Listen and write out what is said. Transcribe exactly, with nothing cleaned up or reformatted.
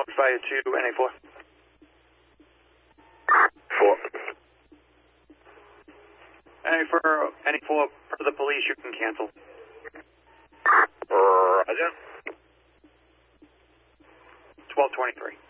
Fire to N A four. Four. N A four, N A four, for the police, you can cancel. Roger. twelve twenty-three.